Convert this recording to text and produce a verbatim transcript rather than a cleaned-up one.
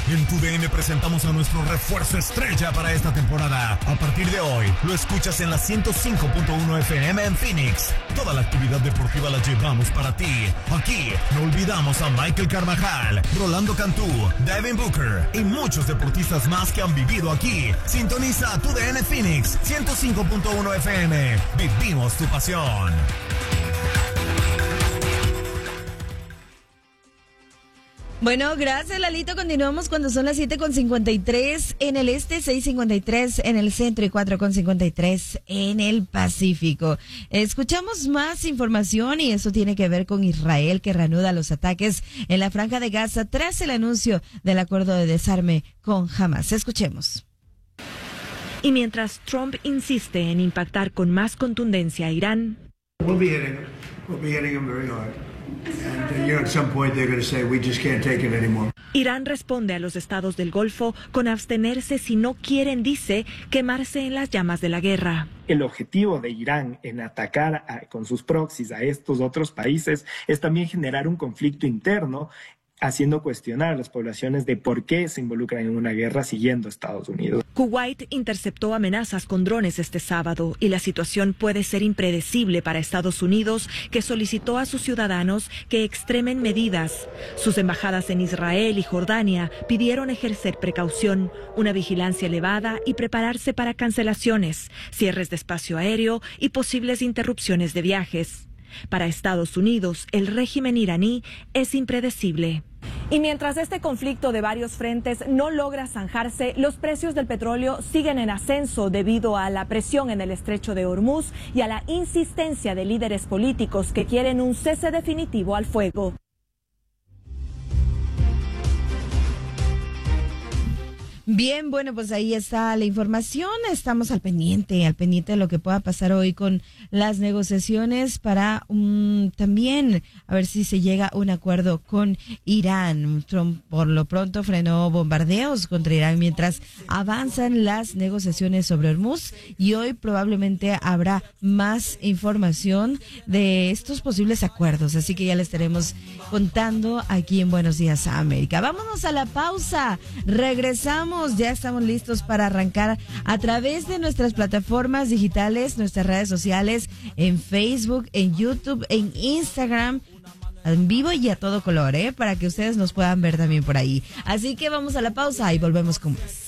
En Tu D N presentamos a nuestro refuerzo estrella para esta temporada. A partir de hoy, lo escuchas en la ciento cinco punto uno F M en Phoenix. Toda la actividad deportiva la llevamos para ti. Aquí no olvidamos a Michael Carvajal, Rolando Cantú, Devin Booker y muchos deportistas más que han vivido aquí. Sintoniza Tu D N Phoenix ciento cinco punto uno F M. Vivimos tu pasión. Bueno, gracias Lalito. Continuamos cuando son las siete con cincuenta y tres en el este, seis cincuenta y tres en el centro y cuatro con cincuenta y tres en el Pacífico. Escuchamos más información y eso tiene que ver con Israel, que reanuda los ataques en la Franja de Gaza tras el anuncio del acuerdo de desarme con Hamas. Escuchemos. Y mientras Trump insiste en impactar con más contundencia a Irán, We'll be hitting them. We'll be hitting them very hard. And uh, you know, at some point they're going to say, we just can't take it anymore. Irán responde a los estados del Golfo con abstenerse si no quieren, dice, quemarse en las llamas de la guerra. El objetivo de Irán en atacar a, con sus proxies a estos otros países es también generar un conflicto interno, haciendo cuestionar a las poblaciones de por qué se involucran en una guerra siguiendo a Estados Unidos. Kuwait interceptó amenazas con drones este sábado y la situación puede ser impredecible para Estados Unidos, que solicitó a sus ciudadanos que extremen medidas. Sus embajadas en Israel y Jordania pidieron ejercer precaución, una vigilancia elevada y prepararse para cancelaciones, cierres de espacio aéreo y posibles interrupciones de viajes. Para Estados Unidos, el régimen iraní es impredecible. Y mientras este conflicto de varios frentes no logra zanjarse, los precios del petróleo siguen en ascenso debido a la presión en el estrecho de Hormuz y a la insistencia de líderes políticos que quieren un cese definitivo al fuego. Bien, bueno, pues ahí está la información. Estamos al pendiente, al pendiente de lo que pueda pasar hoy con las negociaciones para um, también a ver si se llega a un acuerdo con Irán. Trump por lo pronto frenó bombardeos contra Irán mientras avanzan las negociaciones sobre Hormuz y hoy probablemente habrá más información de estos posibles acuerdos. Así que ya les estaremos contando aquí en Buenos Días a América. Vámonos a la pausa. Regresamos. Ya estamos listos para arrancar a través de nuestras plataformas digitales, nuestras redes sociales, en Facebook, en YouTube, en Instagram, en vivo y a todo color, ¿eh? Para que ustedes nos puedan ver también por ahí. Así que vamos a la pausa y volvemos con más.